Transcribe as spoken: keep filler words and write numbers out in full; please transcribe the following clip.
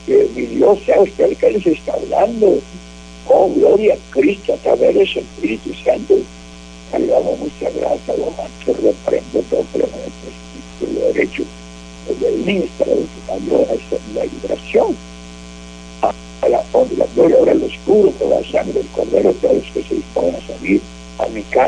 que mi Dios sea usted el que les está hablando. Oh, gloria a Cristo a través de su Espíritu Santo. Le damos muchas gracias, lo mancho, reprendo todo problema de espíritu derecho. El ministro de su ayuda es la liberación. A la honra, la gloria, ahora el oscuro, por la sangre del Cordero, todos los que se disponen a salir a mi casa.